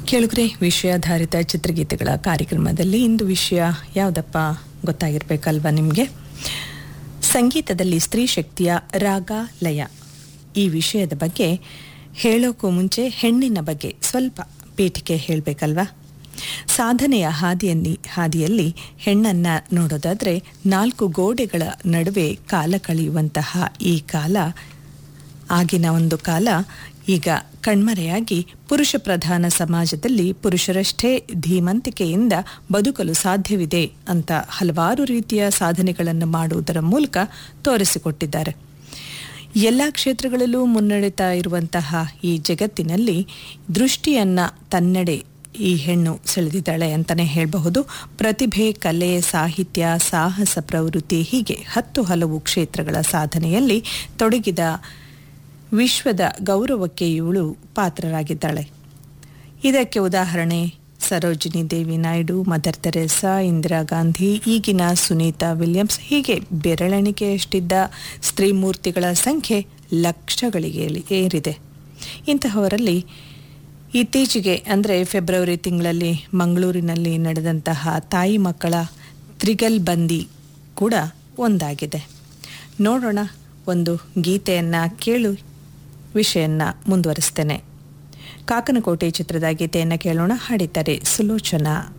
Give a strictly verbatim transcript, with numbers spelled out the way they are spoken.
ಕೇಳುಗ್ರೆ ವಿಷಯಾಧಾರಿತ ಚಿತ್ರಗೀತೆಗಳ ಕಾರ್ಯಕ್ರಮದಲ್ಲಿ ಇಂದು ವಿಷಯ ಯಾವುದಪ್ಪ ಗೊತ್ತಾಗಿರ್ಬೇಕಲ್ವಾ ನಿಮಗೆ? ಸಂಗೀತದಲ್ಲಿ ಸ್ತ್ರೀ ಶಕ್ತಿಯ ರಾಗ ಲಯ. ಈ ವಿಷಯದ ಬಗ್ಗೆ ಹೇಳೋಕ್ಕೂ ಮುಂಚೆ ಹೆಣ್ಣಿನ ಬಗ್ಗೆ ಸ್ವಲ್ಪ ಪೀಠಿಕೆ ಹೇಳಬೇಕಲ್ವಾ? ಸಾಧನೆಯ ಹಾದಿಯಲ್ಲಿ ಹಾದಿಯಲ್ಲಿ ಹೆಣ್ಣನ್ನು ನೋಡೋದಾದರೆ ನಾಲ್ಕು ಗೋಡೆಗಳ ನಡುವೆ ಕಾಲ ಕಳೆಯುವಂತಹ ಈ ಕಾಲ, ಆಗಿನ ಒಂದು ಕಾಲ ಈಗ ಕಣ್ಮರೆಯಾಗಿ ಪುರುಷ ಪ್ರಧಾನ ಸಮಾಜದಲ್ಲಿ ಪುರುಷರಷ್ಟೇ ಧೀಮಂತಿಕೆಯಿಂದ ಬದುಕಲು ಸಾಧ್ಯವಿದೆ ಅಂತ ಹಲವಾರು ರೀತಿಯ ಸಾಧನೆಗಳನ್ನು ಮಾಡುವುದರ ಮೂಲಕ ತೋರಿಸಿಕೊಟ್ಟಿದ್ದಾರೆ. ಎಲ್ಲ ಕ್ಷೇತ್ರಗಳಲ್ಲೂ ಮುನ್ನಡೆತಾ ಇರುವಂತಹ ಈ ಜಗತ್ತಿನಲ್ಲಿ ದೃಷ್ಟಿಯನ್ನು ತನ್ನೆಡೆ ಈ ಹೆಣ್ಣು ಸೆಳೆದಿದ್ದಾಳೆ ಅಂತಲೇ ಹೇಳಬಹುದು. ಪ್ರತಿಭೆ, ಕಲೆ, ಸಾಹಿತ್ಯ, ಸಾಹಸ ಪ್ರವೃತ್ತಿ ಹೀಗೆ ಹತ್ತು ಹಲವು ಕ್ಷೇತ್ರಗಳ ಸಾಧನೆಯಲ್ಲಿ ತೊಡಗಿದ ವಿಶ್ವದ ಗೌರವಕ್ಕೆ ಇವಳು ಪಾತ್ರರಾಗಿದ್ದಾಳೆ. ಇದಕ್ಕೆ ಉದಾಹರಣೆ ಸರೋಜಿನಿ ದೇವಿ ನಾಯ್ಡು, ಮದರ್ ತೆರೇಸಾ, ಇಂದಿರಾ ಗಾಂಧಿ, ಈಗಿನ ಸುನೀತಾ ವಿಲಿಯಮ್ಸ್. ಹೀಗೆ ಬೆರಳೆಣಿಕೆಯಷ್ಟಿದ್ದ ಸ್ತ್ರೀ ಮೂರ್ತಿಗಳ ಸಂಖ್ಯೆ ಲಕ್ಷಗಳಿಗೆ ಏರಿದೆ. ಇಂತಹವರಲ್ಲಿ ಇತ್ತೀಚೆಗೆ ಅಂದರೆ ಫೆಬ್ರವರಿ ತಿಂಗಳಲ್ಲಿ ಮಂಗಳೂರಿನಲ್ಲಿ ನಡೆದಂತಹ ತಾಯಿ ಮಕ್ಕಳ ತ್ರಿಗಲ್ಬಂದಿ ಕೂಡ ಒಂದಾಗಿದೆ. ನೋಡೋಣ, ಒಂದು ಗೀತೆಯನ್ನು ಕೇಳು, ವಿಷಯನ್ನ ಮುಂದುವರಿಸ್ತೇನೆ. ಕಾಕನಕೋಟೆ ಚಿತ್ರದ ಗೀತೆಯನ್ನು ಕೇಳೋಣ. ಹಾಡಿದ್ದಾರೆ ಸುಲೋಚನಾ.